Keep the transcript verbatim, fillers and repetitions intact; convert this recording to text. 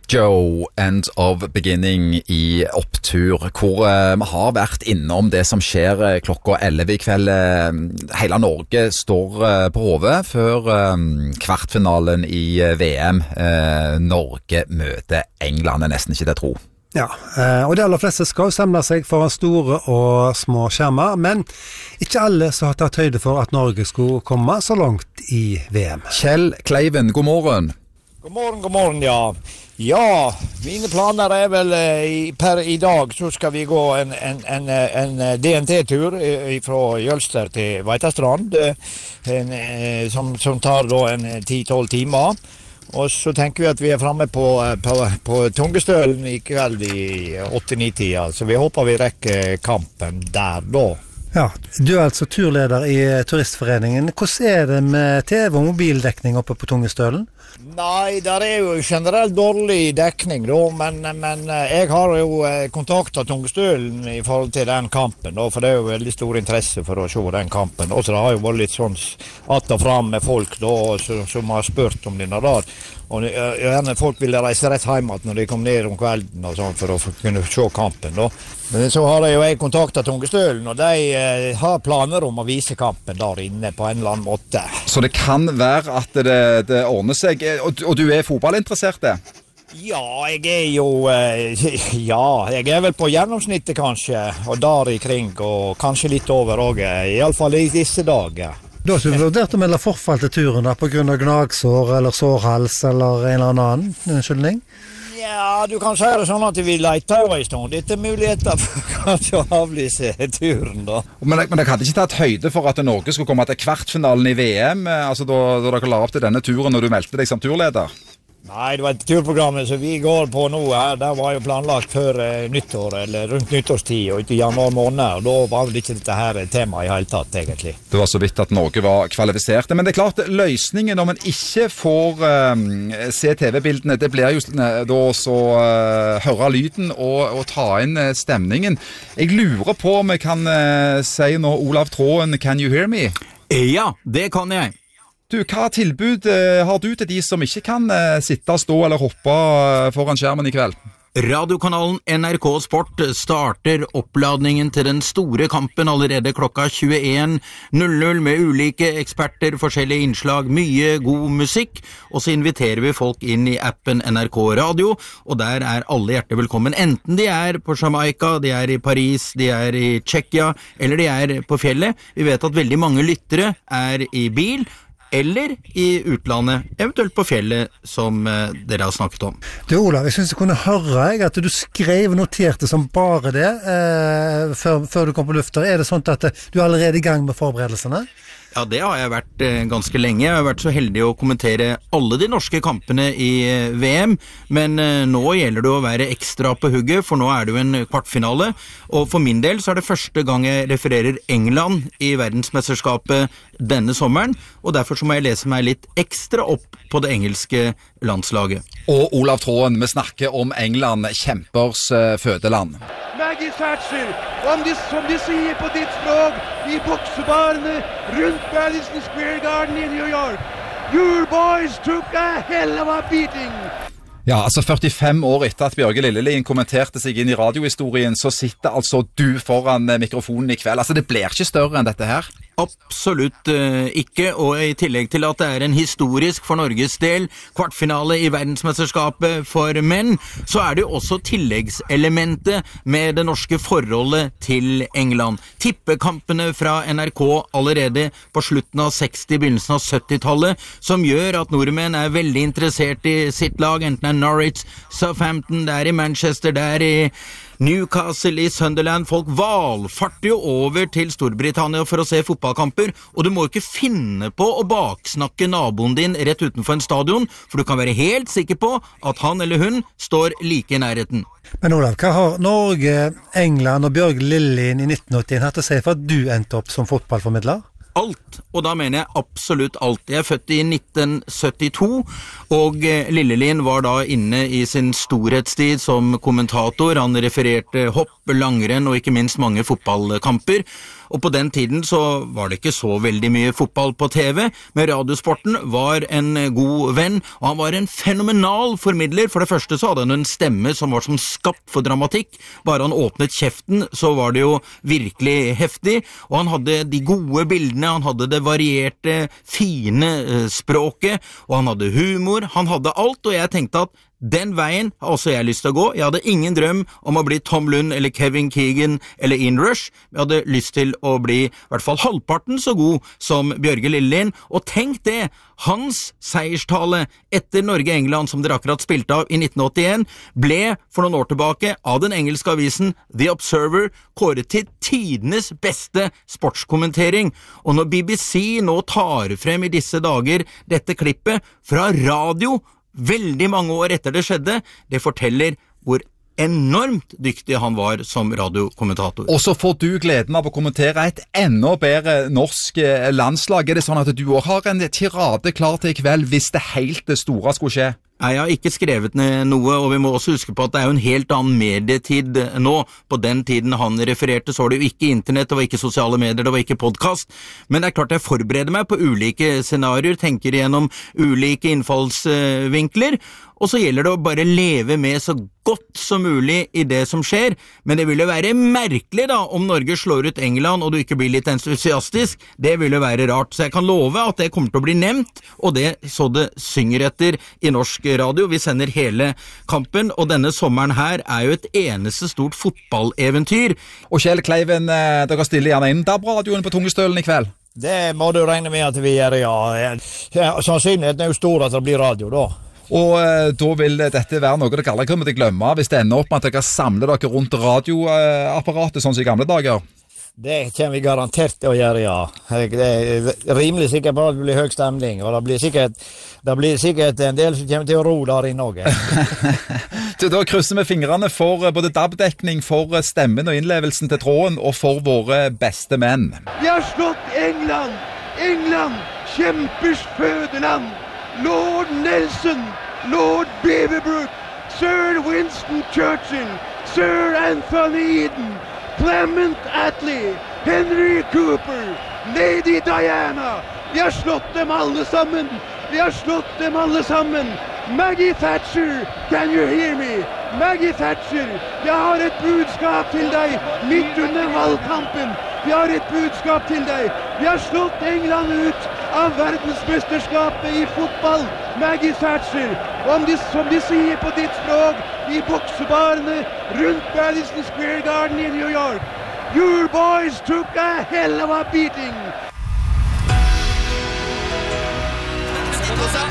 Joe, End of Beginning i opptur, hvor uh, vi har vært innom det som skjer uh, klokka elleve i kveld. Uh, hele Norge står uh, på hodet før uh, kvartfinalen i uh, V M. Uh, Norge møter England, er nesten ikke det tro. Ja, og de aller fleste skal samle seg foran store og små skjermer, men ikke alle så har tatt høyde for at Norge skulle komme så langt i V M. Kjell Kleiven, god morgen. God morgen, god morgen, ja. Ja, mine planer er vel eh, per i dag så skal vi gå en, en, en, en D N T-tur eh, fra Jølster til Veitastrand, eh, en, eh, som, som tar da en ti tolv timer. Og så tenker vi at vi er fremme på, på, på Tungestølen i kveld i åtte ni tida, så vi håper vi rekker kampen der da. Ja, du er altså turleder i Turistforeningen. Hvordan er det med T V og mobildekning oppe på Tungestølen? Nei, der er jo generelt dårlig dekning da, men, men jeg har jo kontaktet Tungestølen i forhold til den kampen da, for det er jo veldig stor interesse for å se den kampen. Og så det har jo vært litt sånn att og fram med folk da, som, som har spurt om denne der. Og gjerne folk ville reise rett hjem når de kom ned om kvelden og sånn, for å kunne se kampen da. Men så har jeg jo jeg kontaktet Tungestølen, og de eh, har planer om å vise kampen der inne på en eller annen måte. Så det kan være at det, det ordner seg, og, og du er fotballinteressert det? Ja, jeg er jo, eh, ja, jeg er vel på gjennomsnittet kanskje, og der i kring, og kanskje litt over også, i alle fall i disse dager. Du har ikke vurdert å melde forfall til turen da, på grunn av gnagsår eller sårhals eller en eller annen unnskyldning? Ja, du kan si det sånn at vi leter jo en stund. Dette er muligheter for kanskje å avlyse turen da. Men, men dere hadde ikke tatt høyde for at Norge skulle komme til kvartfinalen i V M, altså da, da dere la opp til denne turen når du meldte deg som turleder? Nei, det var et turprogrammet som vi går på nå her. Det var jo planlagt før eh, nyttår, eller rundt nyttårstid, og ut i januar måned. Og da var vel ikke dette her tema i hele tatt, egentlig. Det var så vidt at Norge var kvalifiserte. Men det er klart, løsningen når man ikke får uh, se T V-bildene, det blir jo da så uh, høre lyden og, og ta inn uh, stemningen. Jeg lurer på om jeg kan uh, si nå, Olav Tråen, can you hear me? Ja, det kan jeg. Du, hva tilbud uh, har du til de som ikke kan uh, sitte, stå eller hoppe uh, foran skjermen i kveld? Radiokanalen N R K Sport starter oppladningen til den store kampen allerede klokka tjueen null null med ulike eksperter, forskjellige innslag, mye god musikk, og så inviterer vi folk inn i appen N R K Radio, og der er alle hjertelig velkommen, enten de er på Jamaica, de er i Paris, de er i Tsjekkia, eller de er på fjellet. Vi vet at veldig mange lyttere er i bil, eller i utlandet, eventuelt på fjellet, som eh, dere har snakket om. Du, Olav, jeg synes jeg kunne høre jeg, at du skrev og noterte som bare det eh, før, før du kom på lufta. Er det sånn at du er allerede i gang med forberedelsene? Ja, det har jeg vært eh, ganske lenge. Jeg har vært så heldig å kommentere alle de norske kampene i eh, V M, men eh, nå gjelder det å være ekstra på hugget, for nå er det jo en kvartfinale, og for min del så er det første gang jeg refererer England i verdensmesterskapet denne sommeren, og derfor så må jeg lese meg litt ekstra opp på det engelske landslaget. Og Olav Tråen, vi snakker om England, kjempers uh, fødeland. Maggie Thatcher, om de, som de sier på ditt språk, i boksebarene rundt Madison Square Garden i New York. Your boys took a hell of a beating. Ja, altså førtifem år etter at Bjørge Lillelien kommenterte seg inn i radiohistorien, så sitter altså du foran mikrofonen i kveld. Altså det blir ikke større enn dette her. Absolutt uh, ikke, og i tillegg til at det er en historisk for Norges del kvartfinale i verdensmesterskapet for menn, så er det jo også tilleggselementet med det norske forholdet til England. Tippekampene fra N R K allerede på slutten av seksti, begynnelsen av syttitallet, som gjør at nordmenn er veldig interessert i sitt lag, enten det er Norwich, Southampton, det er i Manchester, det er i Newcastle, i Sunderland. Folk valfarter jo over til Storbritannia for å se fotballkamper, og du må jo ikke finne på å baksnakke naboen din rett utenfor en stadion, for du kan være helt sikker på at han eller hun står like i nærheten. Men Olav, hva har Norge, England og Bjørge Lillelien i nitten åttien hatt å si for at du endte opp som fotballformidler? Alt, og da mener jeg absolutt alt. Jeg er født i nitten syttito, og Lillelien var da inne i sin storhetstid som kommentator. Han refererte hopp, langrenn og ikke minst mange fotballkamper. og på den tiden så var det ikke så veldig mye fotball på T V, men radiosporten var en god venn, og han var en fenomenal formidler. For det første så hadde han en stemme som var som skapt for dramatikk. Bare han åpnet kjeften, så var det jo virkelig heftig, og han hadde de gode bildene, han hadde det varierte, fine språket, og han hadde humor, han hadde alt, og jeg tenkte at den veien har også jeg lyst til å gå. Jeg hadde ingen drøm om å bli Tom Lund eller Kevin Keegan eller Ian Rush. Jeg hadde lyst til å bli i hvert fall halvparten så god som Bjørge Lillelien. Og tenk det, hans seierstale etter Norge-England som dere akkurat spilte av i nitten åttien, ble for noen år tilbake av den engelske avisen The Observer kåret til tidenes beste sportskommentering. Og når B B C nå tar frem i disse dager dette klippet fra radio, veldig mange år etter det skjedde, det forteller hvor enormt dyktig han var som radiokommentator. Og så får du gleden av å kommentere et enda bedre norsk landslag. Er det sånn at du også har en tirade klar til i kveld hvis det helt store skulle skje? Nei, jeg har ikke skrevet ned noe, og vi må også huske på at det er jo en helt annen medietid nå. På den tiden han refererte så var det jo ikke internett, det var ikke sosiale medier, det var ikke podcast. Men det er klart jeg forbereder meg på ulike scenarier, tenker igjennom ulike innfallsvinkler, og så gjelder det å bare leve med så godt som mulig i det som skjer. Men det ville være merkelig da, om Norge slår ut England og du ikke blir litt entusiastisk. Det ville være rart, så jeg kan love at det kommer til å bli nevnt, og det så det synger etter i norsk radio. Vi sender hele kampen, og denne sommeren her er jo et eneste stort fotballeventyr. Og Kjell Kleiven, dere stiller gjerne inn D A B-radioen på Tungestølen i kveld. Det må du regne med at vi gjør, ja. ja sannsynligheten er jo stor at det blir radio da. Og eh, da vil dette være noe dere aldri kommer til å glemme hvis det ender opp med at dere samler dere rundt radioapparatet sånn som i gamle dager. Det kommer vi garantert til å gjøre, ja. Det er rimelig sikkert på at det blir høy stemning, og det blir sikkert, det blir sikkert en del som kommer til å ro der inne også. Da krysser vi fingrene for både D A B-dekning, for stemmen og innlevelsen til tråden, og for våre beste menn. Vi har slått England! England, kjempers fødeland! Lord Nelson, Lord Beaverbrook, Sir Winston Churchill, Sir Anthony Eden, Clement Attlee, Henry Cooper, Lady Diana. Vi har slått dem alle sammen. Vi har slått dem alle sammen. Maggie Thatcher, can you hear me? Maggie Thatcher, jeg har et budskap til deg midt under valgkampen. Vi har et budskap til deg. Vi har slått England ut av verdensmesterskapet i fotball. Maggie Thatcher, om de, som de sier på ditt språk, i boksebarene rundt Madison Square Garden i New York. Your boys took a hell of a beating.